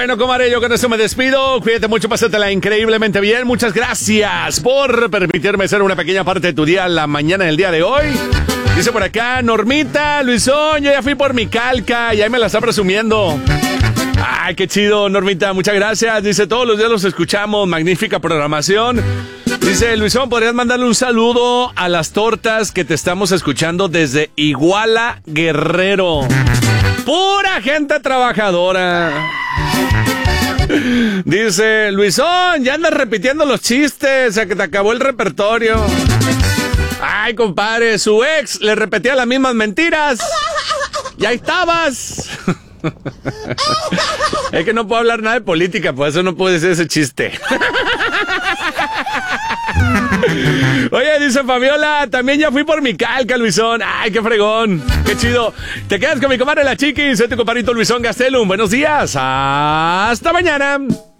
Bueno, comadre, yo con eso me despido. Cuídate mucho, pásatela increíblemente bien. Muchas gracias por permitirme ser una pequeña parte de tu día, la mañana del día de hoy. Dice por acá, Normita, Luisón, yo ya fui por mi calca y ahí me la está presumiendo. Ay, qué chido, Normita, muchas gracias. Dice, todos los días los escuchamos, magnífica programación. Dice, Luisón, ¿podrías mandarle un saludo a las tortas que te estamos escuchando desde Iguala, Guerrero? Pura gente trabajadora. Dice, Luisón, ya andas repitiendo los chistes, o sea que te acabó el repertorio. Ay, compadre, su ex le repetía las mismas mentiras. Y ahí estabas. Es que no puedo hablar nada de política, por eso no puedo decir ese chiste. Oye, dice Fabiola, también ya fui por mi calca, Luisón. Ay, qué fregón, qué chido. Te quedas con mi comadre la Chiqui, soy tu compadrito Luisón Gastelum. Buenos días, hasta mañana.